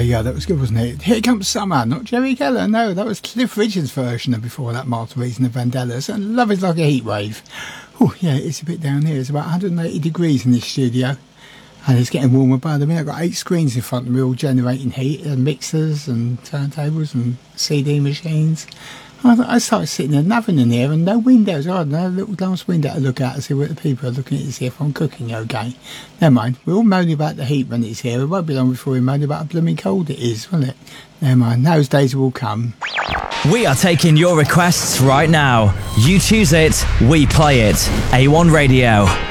Yeah, that was good, wasn't it? Here Comes Summer, not Jerry Keller, no, that was Cliff Richard's version of Before That, Martha Reeves and the Vandellas, and Love Is Like a Heat Wave. Oh, yeah, it's a bit down here. It's about 180 degrees in this studio, and it's getting warmer by the minute. I've got 8 screens in front of me, all generating heat, and mixers and turntables and CD machines. I started sitting there, nothing in here, and no windows. I had no little glass window to look out to see what the people are looking at to see if I'm cooking okay. Never mind, we're all moaning about the heat when it's here. It won't be long before we moan about how blooming cold it is, will it? Never mind, those days will come. We are taking your requests right now. You choose it, we play it. A1 Radio.